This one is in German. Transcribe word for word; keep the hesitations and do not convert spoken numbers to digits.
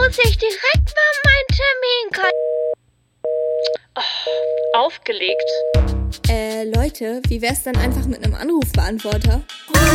muss ich direkt mal meinen Termin kalkulieren. Oh, aufgelegt. Äh, Leute, wie wär's dann einfach mit einem Anrufbeantworter?